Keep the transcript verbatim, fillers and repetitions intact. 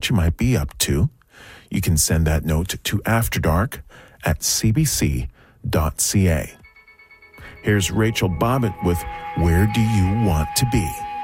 what you might be up to, you can send that note to afterdark at c b c dot c a. Here's Rachel Bobbitt with Where Do You Want to Be?